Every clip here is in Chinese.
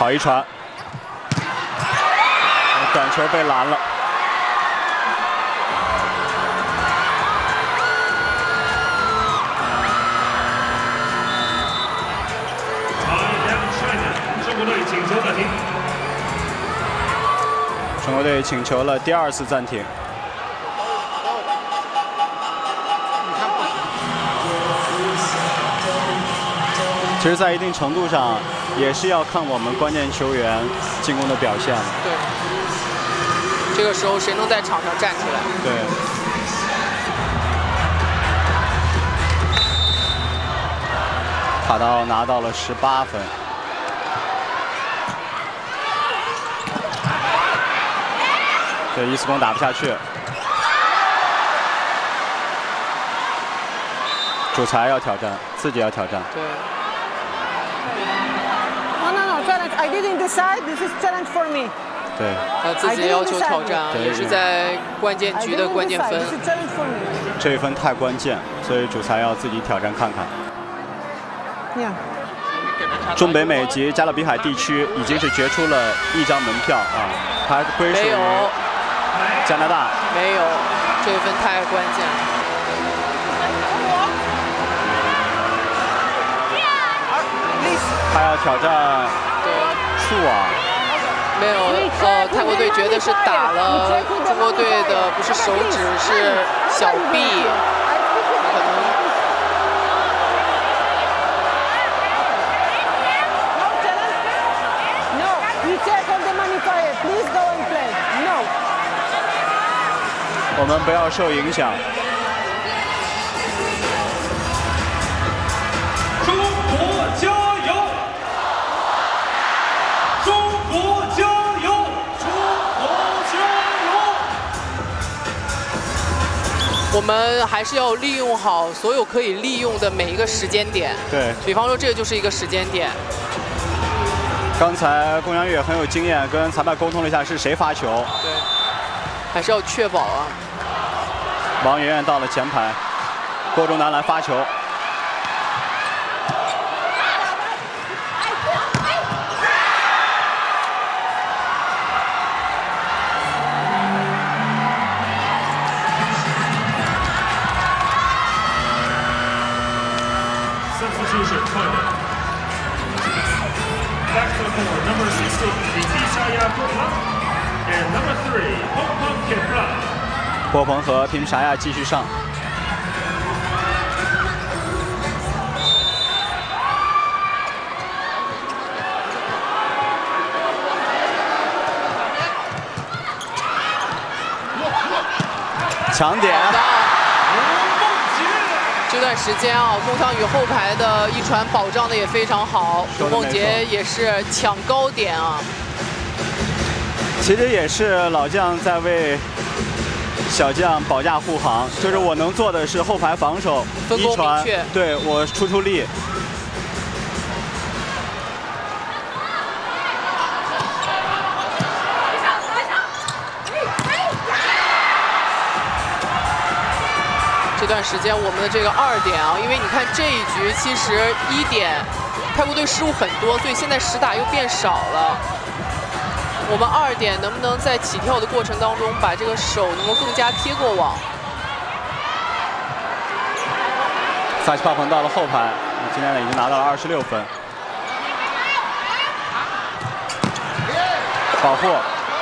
好一传，短球被拦了。 中国队请求了第2次暂停。其实，在一定程度上，也是要看我们关键球员进攻的表现。 对，这个时候谁能在场上站出来？ 对。卡刀拿到了18分。 对，一次攻打不下去，主裁要挑战，自己要挑战。 对。 No, challenge. I didn't decide. This is challenge for me. 对。 他自己要求挑战，也是在关键局的关键分。 这一分太关键，所以主裁要自己挑战看看。 Yeah. 中北美及加勒比海地区已经是决出了1张门票啊，它归属于。 加拿大没有，这一分太关键了。 他要挑战触网， 没有，泰国队觉得是打了中国队的，不是手指，是小臂，可能。 No, you check on the magnifier. Please go and play. No. 我们不要受影响。 中国加油！中国加油！中国加油！ 我们还是要利用好所有可以利用的每一个时间点。 对。 比方说，这个就是一个时间点。 刚才龚洋月很有经验，跟裁判沟通了一下是谁发球。 对。还是要确保啊。 王媛媛到了前排，郭忠南来发球。 Substitution time. Back to the floor, number 16, Nitishaya Purla, and number 3, Pongpong Kepra. 霍鹏和平沙亚继续上。抢点。 这段时间啊，龚昌宇后排的一传保障的也非常好，卢梦洁也是抢高点啊。 其实也是老将在为 小将保驾护航，就是我能做的是后排防守， 分工明确， 对我出力。 这段时间我们的这个2点啊，因为你看这一局其实1点，泰国队失误很多，所以现在实打又变少了。 我们2点能不能在起跳的过程当中，把这个手能够更加贴过网？ 萨奇帕彭到了后排，今天呢已经拿到了26分。保护。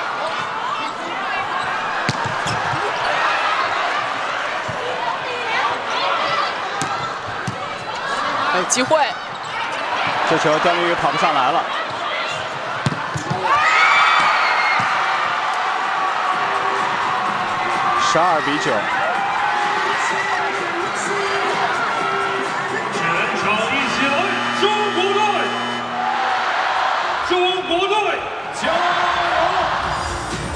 还有机会。 这球段丽玉跑不上来了。 12比9。